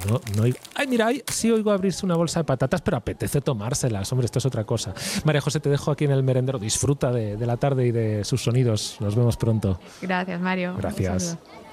No oigo. Ay, mira, sí oigo abrirse una bolsa de patatas, pero apetece tomárselas. Hombre, esto es otra cosa. María José, te dejo aquí en el merendero. Disfruta de la tarde y de sus sonidos. Nos vemos pronto. Gracias, Mario. Gracias. Un saludo.